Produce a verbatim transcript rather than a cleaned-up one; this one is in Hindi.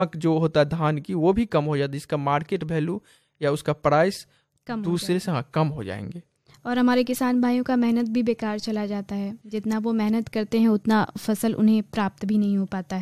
जो होता है धान की वो भी कम हो जाता है, जिसका मार्केट वैल्यू या उसका प्राइस दूसरे से हाँ कम हो जाएंगे। और हमारे किसान भाइयों का मेहनत भी बेकार चला जाता है, जितना वो मेहनत करते हैं उतना फसल उन्हें प्राप्त भी नहीं हो पाता है।